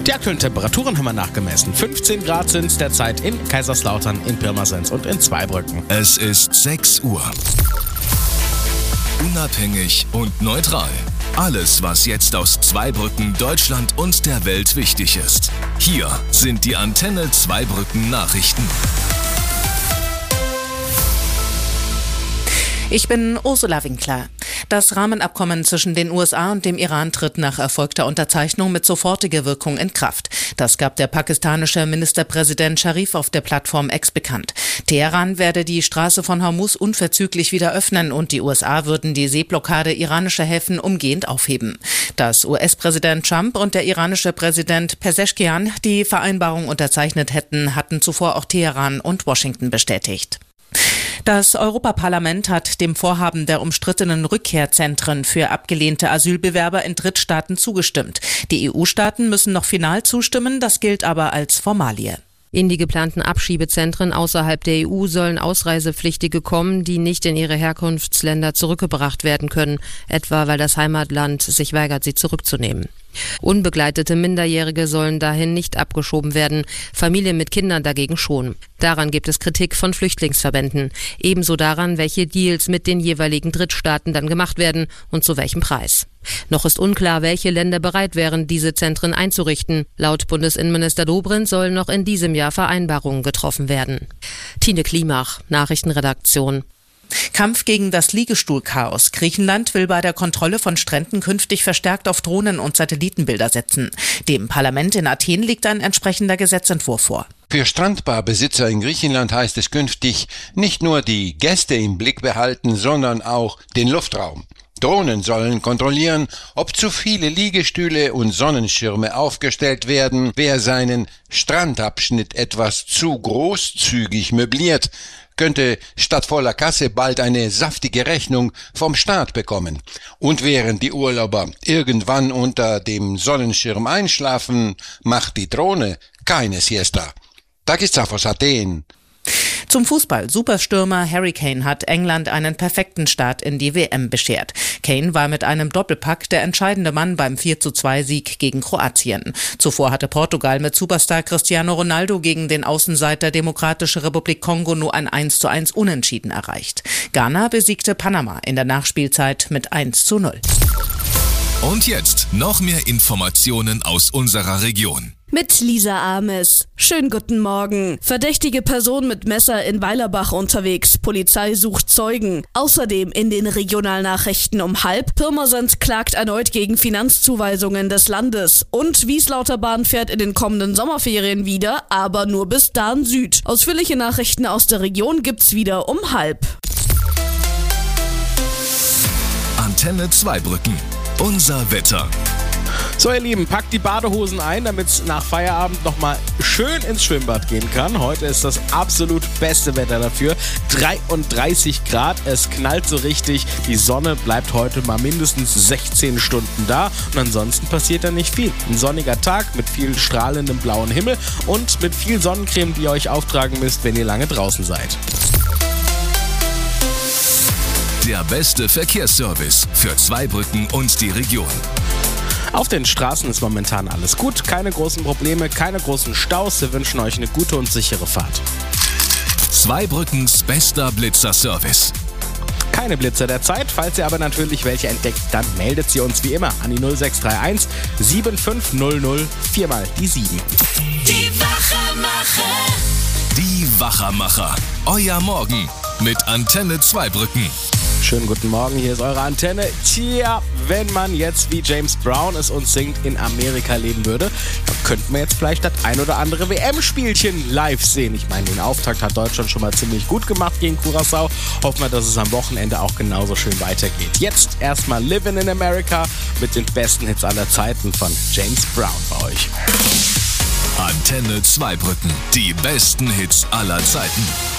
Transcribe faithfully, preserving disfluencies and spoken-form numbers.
Die aktuellen Temperaturen haben wir nachgemessen. fünfzehn Grad sind es derzeit in Kaiserslautern, in Pirmasens und in Zweibrücken. Es ist sechs Uhr. Unabhängig und neutral. Alles, was jetzt aus Zweibrücken, Deutschland und der Welt wichtig ist. Hier sind die Antenne Zweibrücken Nachrichten. Ich bin Ursula Winkler. Das Rahmenabkommen zwischen den U S A und dem Iran tritt nach erfolgter Unterzeichnung mit sofortiger Wirkung in Kraft. Das gab der pakistanische Ministerpräsident Sharif auf der Plattform X bekannt. Teheran werde die Straße von Hormuz unverzüglich wieder öffnen und die U S A würden die Seeblockade iranischer Häfen umgehend aufheben. Dass U S-Präsident Trump und der iranische Präsident Pezeshkian die Vereinbarung unterzeichnet hätten, hatten zuvor auch Teheran und Washington bestätigt. Das Europaparlament hat dem Vorhaben der umstrittenen Rückkehrzentren für abgelehnte Asylbewerber in Drittstaaten zugestimmt. Die E U-Staaten müssen noch final zustimmen, das gilt aber als Formalie. In die geplanten Abschiebezentren außerhalb der E U sollen Ausreisepflichtige kommen, die nicht in ihre Herkunftsländer zurückgebracht werden können, etwa weil das Heimatland sich weigert, sie zurückzunehmen. Unbegleitete Minderjährige sollen dahin nicht abgeschoben werden, Familien mit Kindern dagegen schon. Daran gibt es Kritik von Flüchtlingsverbänden. Ebenso daran, welche Deals mit den jeweiligen Drittstaaten dann gemacht werden und zu welchem Preis. Noch ist unklar, welche Länder bereit wären, diese Zentren einzurichten. Laut Bundesinnenminister Dobrindt sollen noch in diesem Jahr Vereinbarungen getroffen werden. Tine Klimach, Nachrichtenredaktion. Kampf gegen das Liegestuhlchaos. Griechenland will bei der Kontrolle von Stränden künftig verstärkt auf Drohnen und Satellitenbilder setzen. Dem Parlament in Athen liegt ein entsprechender Gesetzentwurf vor. Für Strandbarbesitzer in Griechenland heißt es künftig nicht nur die Gäste im Blick behalten, sondern auch den Luftraum. Drohnen sollen kontrollieren, ob zu viele Liegestühle und Sonnenschirme aufgestellt werden, wer seinen Strandabschnitt etwas zu großzügig möbliert, könnte statt voller Kasse bald eine saftige Rechnung vom Staat bekommen. Und während die Urlauber irgendwann unter dem Sonnenschirm einschlafen, macht die Drohne keine Siesta. Takis aus Athen. Zum Fußball. Superstürmer Harry Kane hat England einen perfekten Start in die W M beschert. Kane war mit einem Doppelpack der entscheidende Mann beim vier zu zwei Sieg gegen Kroatien. Zuvor hatte Portugal mit Superstar Cristiano Ronaldo gegen den Außenseiter Demokratische Republik Kongo nur ein eins zu eins Unentschieden erreicht. Ghana besiegte Panama in der Nachspielzeit mit eins zu null. Und jetzt noch mehr Informationen aus unserer Region. Mit Lisa Ames. Schönen guten Morgen. Verdächtige Person mit Messer in Weilerbach unterwegs. Polizei sucht Zeugen. Außerdem in den Regionalnachrichten um halb. Pirmasens klagt erneut gegen Finanzzuweisungen des Landes. Und Wieslauterbahn fährt in den kommenden Sommerferien wieder, aber nur bis Dahn Süd. Ausführliche Nachrichten aus der Region gibt's wieder um halb. Antenne Zweibrücken. Unser Wetter. So ihr Lieben, packt die Badehosen ein, damit es nach Feierabend nochmal schön ins Schwimmbad gehen kann. Heute ist das absolut beste Wetter dafür. dreiunddreißig Grad, es knallt so richtig. Die Sonne bleibt heute mal mindestens sechzehn Stunden da und ansonsten passiert da nicht viel. Ein sonniger Tag mit viel strahlendem blauen Himmel und mit viel Sonnencreme, die ihr euch auftragen müsst, wenn ihr lange draußen seid. Der beste Verkehrsservice für Zweibrücken und die Region. Auf den Straßen ist momentan alles gut, keine großen Probleme, keine großen Staus. Wir wünschen euch eine gute und sichere Fahrt. Zweibrückens bester Blitzer-Service. Keine Blitzer derzeit, falls ihr aber natürlich welche entdeckt, dann meldet sie uns wie immer an die null sechs drei eins sieben fünf null null viermal die sieben. Die Wachermacher. Die Wachermacher. Euer Morgen mit Antenne Zweibrücken. Schönen guten Morgen, hier ist eure Antenne. Tja, wenn man jetzt wie James Brown es uns singt, in Amerika leben würde, dann könnten wir jetzt vielleicht das ein oder andere W M-Spielchen live sehen. Ich meine, den Auftakt hat Deutschland schon mal ziemlich gut gemacht gegen Curaçao. Hoffen wir, dass es am Wochenende auch genauso schön weitergeht. Jetzt erstmal Livin' in America mit den besten Hits aller Zeiten von James Brown bei euch. Antenne Zweibrücken, die besten Hits aller Zeiten.